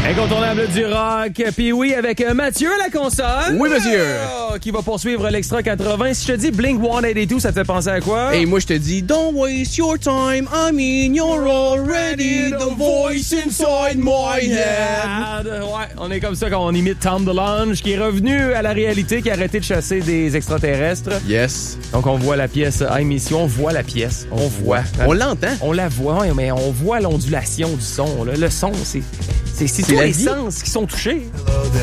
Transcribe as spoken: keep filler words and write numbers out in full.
Incontournable du rock. Puis oui, avec Mathieu à la console. Oui, monsieur. Oh, qui va poursuivre l'extra quatre-vingts. Si je te dis Blink cent quatre-vingt-deux, ça te fait penser à quoi? Et moi, je te dis, don't waste your time. I mean, you're already the voice inside my head. Ouais, on est comme ça quand on imite Tom DeLonge, qui est revenu à la réalité, qui a arrêté de chasser des extraterrestres. Yes. Donc, on voit la pièce à émission, on voit la pièce. On, on voit. On l'entend. On la voit, mais on voit l'ondulation du son. Là. Le son, c'est... C'est, c'est, c'est tous les vie. Sens qui sont touchés.